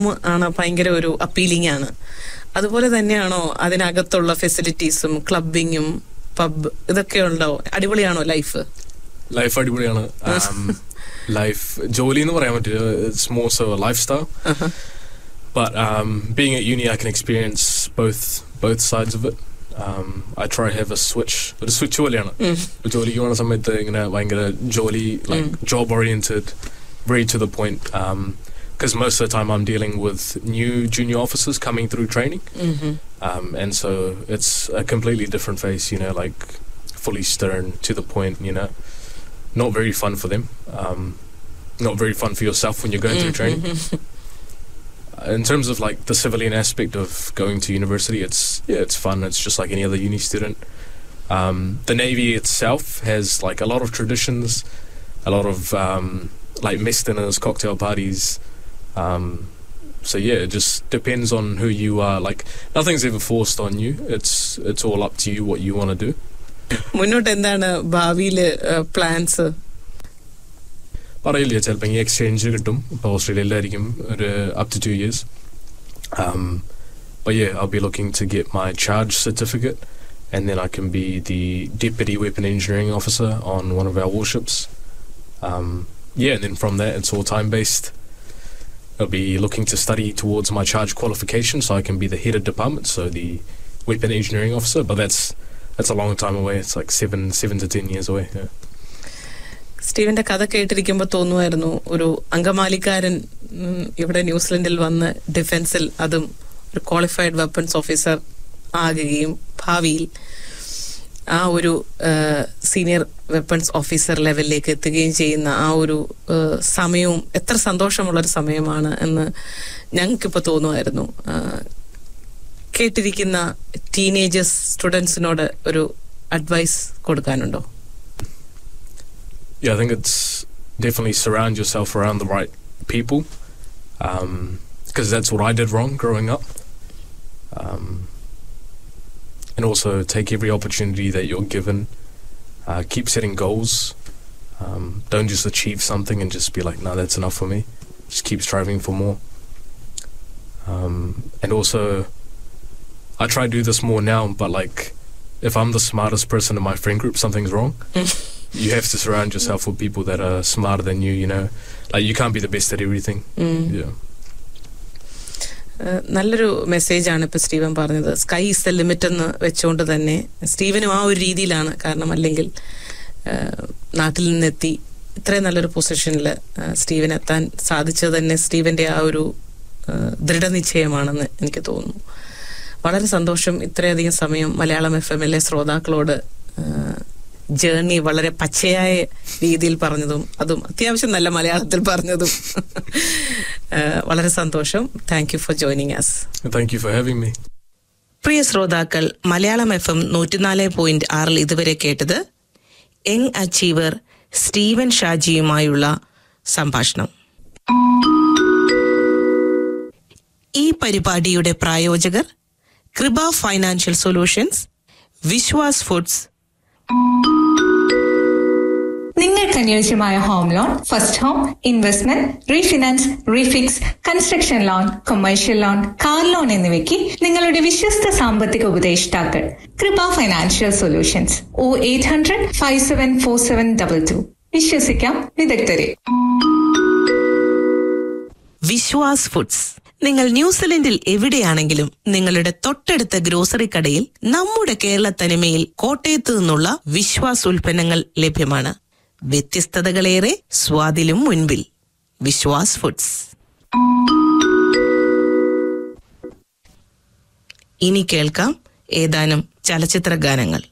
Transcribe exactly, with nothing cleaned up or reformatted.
ആണ് ഭയങ്കര ഒരു അപ്പീലിംഗ് ആണ്. അതുപോലെ തന്നെയാണോ അതിനകത്തുള്ള ഫെസിലിറ്റീസും ക്ലബിങ്ങും പബ് ഇതൊക്കെ ഉണ്ടാവും? അടിപൊളിയാണോ ലൈഫ്? ലൈഫ് അടിപൊളിയാണ്. ലൈഫ് ജോലി എന്ന് പറയാൻ പറ്റില്ല. It's more so a lifestyle. Uh-huh. But um, being at uni, I can experience both both sides of it. Um, I try to have a switch. ഒരു സ്വിച്ച് പോലെയാണ്. ജോലിക്ക് പോകുന്ന സമയത്ത് ഇങ്ങനെ ഭയങ്കര ജോലി, like job oriented, very to the point. Um, because most of the time I'm dealing with new junior officers coming through training. Mm-hmm. Um, and so it's a completely different face, you know, like fully stern, to the point, you know. Not very fun for them. Um, not very fun for yourself when you're going through training. In terms of like the civilian aspect of going to university, it's yeah, it's fun. It's just like any other uni student. Um, the Navy itself has like a lot of traditions, a lot of um, like mess dinners, cocktail parties. Um, so yeah, it just depends on who you are. Like nothing's ever forced on you. It's it's all up to you what you want to do. മുന്നോട്ട് എന്താണ് ഭാവിയില് plans? പറയില്ല, ചിലപ്പോൾ ഈ exchange കിട്ടും. ഇപ്പോൾ ഓസ്ട്രേലിയയിലായിരിക്കും ഒരു up to two years. Um, but yeah, I'll be looking to get my charge certificate, and then I can be the deputy weapon engineering officer on one of our warships. Um, yeah, and then from there it's all time based. I'll be looking to study towards my charge qualification, so I can be the head of department, so the weapon engineering officer. But that's that's a long time away. It's like seven seven to ten years away. Yeah. സ്റ്റീവന്റെ കഥ കേട്ടിരിക്കുമ്പോൾ തോന്നുമായിരുന്നു ഒരു അങ്കമാലിക്കാരൻ ഇവിടെ ന്യൂസിലൻഡിൽ വന്ന് ഡിഫൻസിൽ, അതും ഒരു qualified weapons officer ആകുകയും ഭാവിയിൽ ആ ഒരു സീനിയർ വെപ്പൺസ് ഓഫീസർ ലെവലിലേക്ക് എത്തുകയും ചെയ്യുന്ന ആ ഒരു സമയവും എത്ര സന്തോഷമുള്ളൊരു സമയമാണ് എന്ന് ഞങ്ങൾക്കിപ്പോൾ തോന്നുമായിരുന്നു. കേട്ടിരിക്കുന്ന ടീനേജേഴ്സ് സ്റ്റുഡൻസിനോട് ഒരു advice കൊടുക്കാനുണ്ടോ? Yeah, I think it's definitely surround yourself around the right people, um, because that's what I did wrong growing up. Um, and also take every opportunity that you're given. Uh, keep setting goals. Um, don't just achieve something and just be like, no, that's enough for me. Just keep striving for more. Um, and also, I try to do this more now, but like, if I'm the smartest person in my friend group, something's wrong. You have to surround yourself with people that are smarter than you, you know. Like, you can't be the best at everything. Mm. Yeah. നല്ലൊരു മെസ്സേജാണ് ഇപ്പോൾ Steven പറഞ്ഞത്. Sky is the limit എന്ന് വെച്ചുകൊണ്ട് തന്നെ സ്റ്റീവനും ആ ഒരു രീതിയിലാണ്. കാരണം അല്ലെങ്കിൽ നാട്ടിൽ നിന്നെത്തി ഇത്രയും നല്ലൊരു പൊസിഷനിൽ സ്റ്റീവൻ എത്താൻ സാധിച്ചത് തന്നെ സ്റ്റീവന്റെ ആ ഒരു ദൃഢനിശ്ചയമാണെന്ന് എനിക്ക് തോന്നുന്നു. വളരെ സന്തോഷം ഇത്രയധികം സമയം മലയാളം എഫ് എമ്മിലെ ശ്രോതാക്കളോട് ജേർണി വളരെ പച്ചയായ രീതിയിൽ പറഞ്ഞതും അതും അത്യാവശ്യം നല്ല മലയാളത്തിൽ പറഞ്ഞതും വളരെ സന്തോഷം. Thank you for joining us. Thank you for having me. പ്രിയ ശ്രോതാക്കൾ, മലയാളം എഫ് എം നൂറ്റിനാല് പോയിന്റ് ആറിൽ ഇതുവരെ കേട്ടത് യങ് അച്ചീവർ സ്റ്റീവൻ ഷാജിയുമായുള്ള സംഭാഷണം. ഈ പരിപാടിയുടെ പ്രായോജകർ കൃപ ഫൈനാൻഷ്യൽ സൊല്യൂഷൻസ്, വിശ്വാസ് ഫുഡ്സ്. നിങ്ങൾക്ക് അനുയോജ്യമായ home loan, first home, investment, refinance, refix, construction loan, commercial loan, car loan എന്നിവയ്ക്ക് നിങ്ങളുടെ വിശ്വസ്ത സാമ്പത്തിക ഉപദേഷ്ടാക്കൾ കൃപ ഫൈനാൻഷ്യൽ സൊല്യൂഷൻസ്. ഓ eight hundred five seven four seven double two. വിശ്വസിക്കാം വിദഗ്ധരെ. വിശ്വാസ് ഫുഡ്സ്. നിങ്ങൾ ന്യൂസിലൻഡിൽ എവിടെയാണെങ്കിലും നിങ്ങളുടെ തൊട്ടടുത്ത ഗ്രോസറി കടയിൽ നമ്മുടെ കേരള തനിമയിൽ കോട്ടയത്ത് നിന്നുള്ള വിശ്വാസ് ഉൽപ്പന്നങ്ങൾ ലഭ്യമാണ്. വ്യത്യസ്തതകളേറെ, സ്വാദിലും മുൻപിൽ. വിശ്വാസ് ഫുഡ്സ്. ഇനി കേൾക്കാം ഏതാനും ചലച്ചിത്ര ഗാനങ്ങൾ.